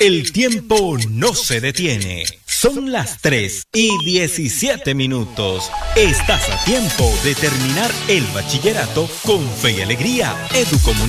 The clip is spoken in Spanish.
El tiempo no se detiene. Son las 3:17. Estás a tiempo de terminar el bachillerato con fe y alegría. Educomunicación.